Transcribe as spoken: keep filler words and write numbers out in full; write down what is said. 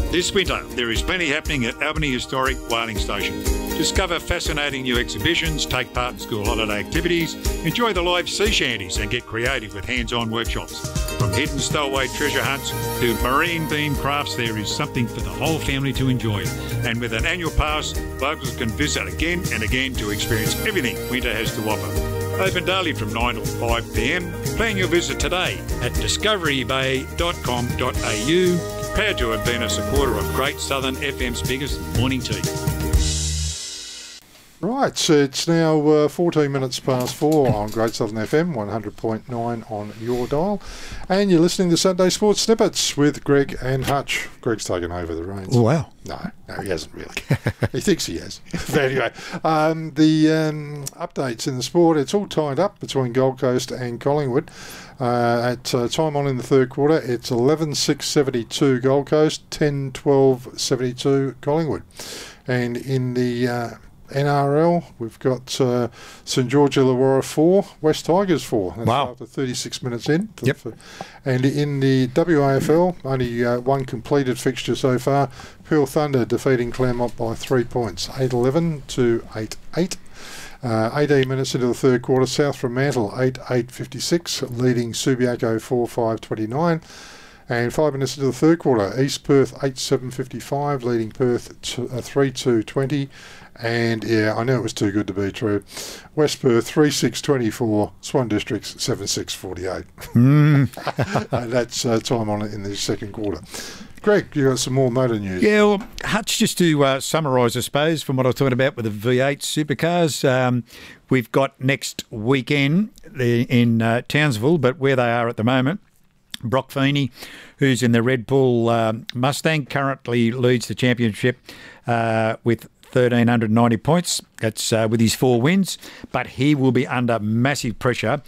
This winter, there is plenty happening at Albany Historic Whaling Station. Discover fascinating new exhibitions, take part in school holiday activities, enjoy the live sea shanties and get creative with hands-on workshops. From hidden stowaway treasure hunts to marine-themed crafts, there is something for the whole family to enjoy. And with an annual pass, locals can visit again and again to experience everything winter has to offer. Open daily from nine till five p m. Plan your visit today at discovery bay dot com dot a u. Proud to have been a supporter of Great Southern F M's biggest morning tea. Right, so it's now uh, fourteen minutes past four on Great Southern F M, one hundred point nine on your dial. And you're listening to Saturday Sports Snippets with Greg and Hutch. Greg's taken over the reins. Oh, wow. No, no, he hasn't really. He thinks he has. But anyway, um, the um, updates in the sport, it's all tied up between Gold Coast and Collingwood. Uh, at uh, time on in the third quarter, it's eleven six seventy-two Gold Coast, ten twelve seventy-two Collingwood. And in the uh, N R L, we've got uh, St George Illawarra four, West Tigers four. That's wow. After thirty-six minutes in. Yep. And in the W A F L, only uh, one completed fixture so far. Pearl Thunder defeating Claremont by three points, eight eleven to eight eight. Uh, eighteen minutes into the third quarter, South Fremantle eight eight fifty-six, leading Subiaco four five twenty-nine. And five minutes into the third quarter, East Perth eight seven fifty-five, leading Perth three two twenty. And yeah, I know it was too good to be true. West Perth three six twenty-four, Swan Districts seven six forty-eight. Mm. And that's uh, time on it in the second quarter. Greg, you got some more motor news. Yeah, well, Hutch, just to uh, summarise, I suppose, from what I was talking about with the V eight supercars, um, we've got next weekend in uh, Townsville, but where they are at the moment, Brock Feeney, who's in the Red Bull um, Mustang, currently leads the championship uh, with one thousand three hundred ninety points. That's uh, with his four wins, but he will be under massive pressure